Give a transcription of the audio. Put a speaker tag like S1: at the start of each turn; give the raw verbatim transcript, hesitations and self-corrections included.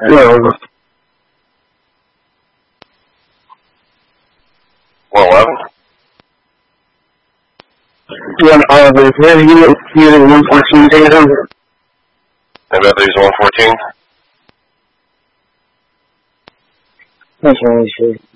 S1: No.
S2: one eleven?
S1: one eleven. Where are you using one fourteen data?
S2: And that is one fourteen?
S1: That's what I see.